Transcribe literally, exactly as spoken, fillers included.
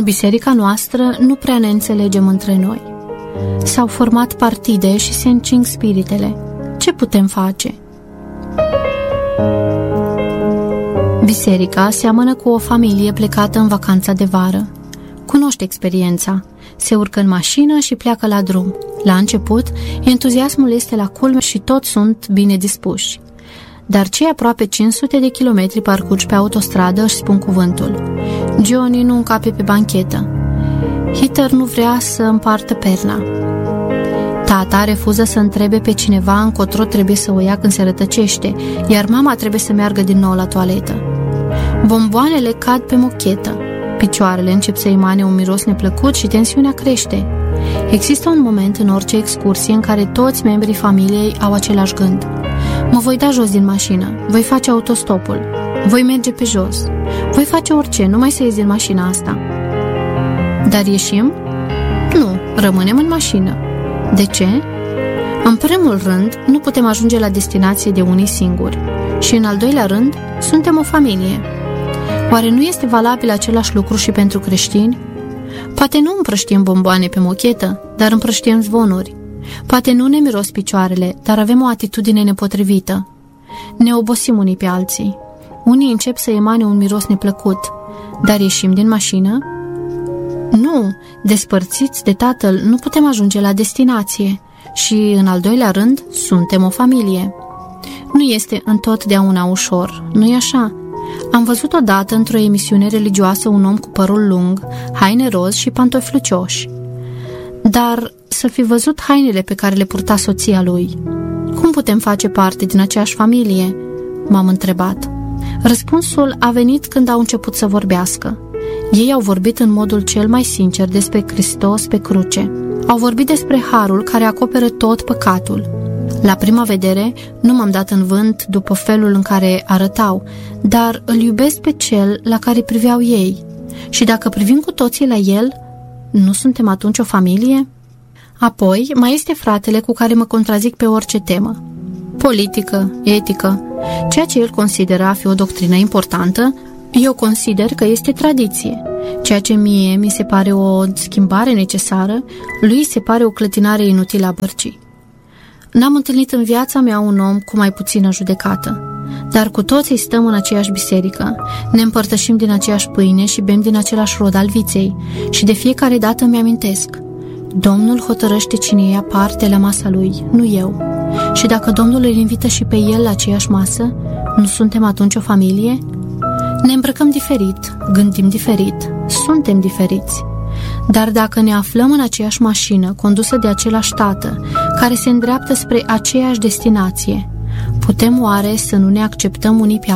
biserica noastră nu prea ne înțelegem între noi. S-au format partide și se încing spiritele. Ce putem face? Biserica seamănă cu o familie plecată în vacanța de vară. Cunoște experiența. Se urcă în mașină și pleacă la drum. La început, entuziasmul este la culme și toți sunt bine dispuși. Dar cei aproape cinci sute de kilometri parcurși pe autostradă își spun cuvântul. Johnny nu încape pe banchetă. Hitler nu vrea să împartă perna. Tata refuză să întrebe pe cineva încotro trebuie să o ia când se rătăcește, iar mama trebuie să meargă din nou la toaletă. Bomboanele cad pe mochetă. Picioarele încep să emane un miros neplăcut și tensiunea crește. Există un moment în orice excursie în care toți membrii familiei au același gând. Mă voi da jos din mașină, voi face autostopul, voi merge pe jos, voi face orice, numai să ies din mașina asta. Dar ieșim? Nu, rămânem în mașină. De ce? În primul rând, nu putem ajunge la destinație de unii singuri. Și în al doilea rând, suntem o familie. Oare nu este valabil același lucru și pentru creștini? Poate nu împrăștiem bomboane pe mochetă, dar împrăștiem zvonuri. Poate nu ne miros picioarele, dar avem o atitudine nepotrivită. Ne obosim unii pe alții. Unii încep să emane un miros neplăcut, dar ieșim din mașină? Nu, despărțiți de Tatăl, nu putem ajunge la destinație. Și, în al doilea rând, suntem o familie. Nu este întotdeauna ușor, nu-i așa? Am văzut odată într-o emisiune religioasă un om cu părul lung, haine roz și pantofi lucioși. Dar să fi văzut hainele pe care le purta soția lui. Cum putem face parte din aceeași familie? M-am întrebat. Răspunsul a venit când au început să vorbească. Ei au vorbit în modul cel mai sincer despre Hristos pe cruce. Au vorbit despre harul care acoperă tot păcatul. La prima vedere, nu m-am dat în vânt după felul în care arătau, dar îl iubesc pe cel la care priveau ei. Și dacă privim cu toții la el, nu suntem atunci o familie? Apoi, mai este fratele cu care mă contrazic pe orice temă. Politică, etică, ceea ce el consideră a fi o doctrină importantă, eu consider că este tradiție. Ceea ce mie mi se pare o schimbare necesară, lui se pare o clătinare inutilă a bărcii. N-am întâlnit în viața mea un om cu mai puțină judecată, dar cu toții stăm în aceeași biserică, ne împărtășim din aceeași pâine și bem din același rod al viței și de fiecare dată îmi amintesc. Domnul hotărăște cine ia parte la masa lui, nu eu. Și dacă Domnul îl invită și pe el la aceeași masă, nu suntem atunci o familie? Ne îmbrăcăm diferit, gândim diferit, suntem diferiți. Dar dacă ne aflăm în aceeași mașină, condusă de același tată, care se îndreaptă spre aceeași destinație, putem oare să nu ne acceptăm unii pe